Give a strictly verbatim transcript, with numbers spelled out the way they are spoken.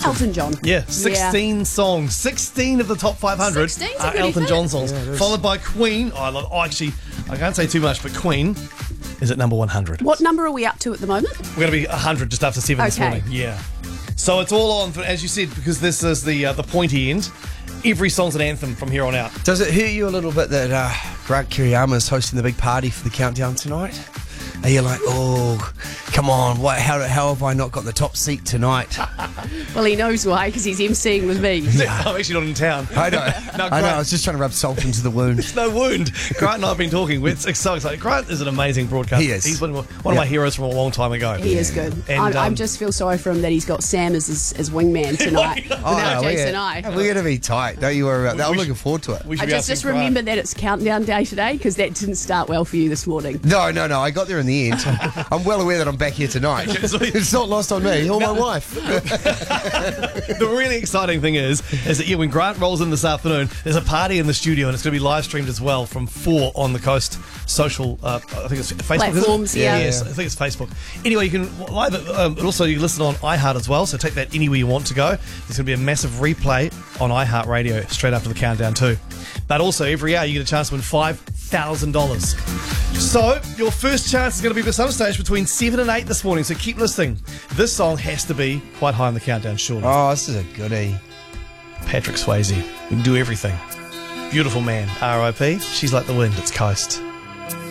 Elton John. Yeah, sixteen yeah. songs. sixteen of the top five hundred are Elton John songs. Yeah, followed by Queen. Oh, I love, oh, actually, I can't say too much, but Queen is at number one hundred. What number are we up to at the moment? We're going to be one hundred just after seven okay. this morning. Yeah. So it's all on, as you said, because this is the uh, the pointy end. Every song's an anthem from here on out. Does it hurt you a little bit that uh, Grant Kiriyama's hosting the big party for the countdown tonight? Are you like, oh, come on, what, how, how have I not got the top seat tonight? Well, he knows why, because he's emceeing with me. Yeah. I'm actually not in town. I know. no, I know, I was just trying to rub salt into the wound. There's no wound. Grant and I have been talking. It's so exciting. Grant is an amazing broadcaster. He is. He's one, one yep. of my heroes from a long time ago. He is good. And, I, um, I just feel sorry for him that he's got Sam as his, his wingman tonight. oh, without no, Jason we're, I. We're going to be tight. Don't you worry about that. I'm we looking should, forward to it. I just, just remember that it's countdown day today, because that didn't start well for you this morning. No, no, no. I got there in the end. I'm well aware that I'm back here tonight. It's not lost on me or my wife. The really exciting thing is, is that yeah, when Grant rolls in this afternoon, there's a party in the studio and it's going to be live streamed as well from four on the Coast social. Uh, I think it's Facebook. Platforms, it? yeah. yeah. Yes, I think it's Facebook. Anyway, you can live it. Um, but also, you can listen on iHeart as well. So take that anywhere you want to go. There's going to be a massive replay on iHeartRadio straight after the countdown too. But also, every hour you get a chance to win five thousand dollars. So your first chance is going to be at some stage between seven and eight this morning. So keep listening. This song has to be quite high on the countdown, surely. Oh, this is a goodie. Patrick Swayze. We can do everything. Beautiful man. R I P. She's like the wind. It's Coast.